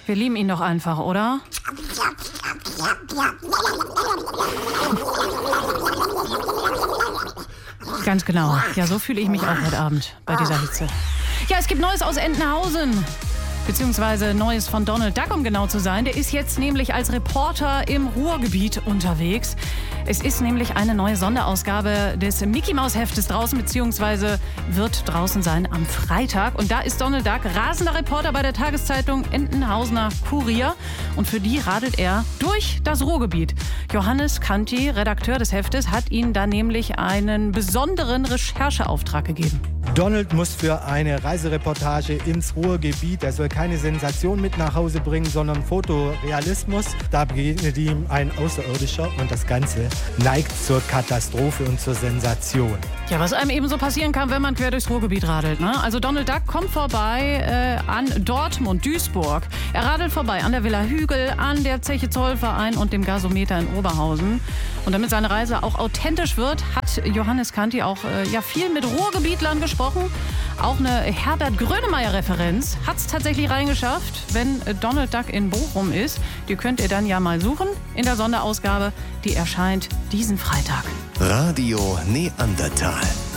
Wir lieben ihn doch einfach, oder? Ganz genau. Ja, so fühle ich mich auch heute Abend bei dieser Hitze. Ja, es gibt Neues aus Entenhausen. Beziehungsweise Neues von Donald Duck, um genau zu sein. Der ist jetzt nämlich als Reporter im Ruhrgebiet unterwegs. Es ist nämlich eine neue Sonderausgabe des Mickey-Maus-Heftes draußen, beziehungsweise wird draußen sein am Freitag. Und da ist Donald Duck rasender Reporter bei der Tageszeitung Entenhausener Kurier. Und für die radelt er durch das Ruhrgebiet. Johannes Kanti, Redakteur des Heftes, hat ihnen da nämlich einen besonderen Rechercheauftrag gegeben. Donald muss für eine Reisereportage ins Ruhrgebiet, er soll keine Sensation mit nach Hause bringen, sondern Fotorealismus. Da begegnet ihm ein Außerirdischer und das Ganze neigt zur Katastrophe und zur Sensation. Ja, was einem eben so passieren kann, wenn man quer durchs Ruhrgebiet radelt, ne? Also Donald Duck kommt vorbei an Dortmund, Duisburg. Er radelt vorbei an der Villa Hügel, an der Zeche Zollverein und dem Gasometer in Oberhausen. Und damit seine Reise auch authentisch wird, hat Johannes Kanti auch viel mit Ruhrgebietlern gesprochen. Auch eine Herbert Grönemeyer-Referenz hat es tatsächlich reingeschafft, wenn Donald Duck in Bochum ist. Die könnt ihr dann ja mal suchen in der Sonderausgabe. Die erscheint diesen Freitag. Radio Neandertal.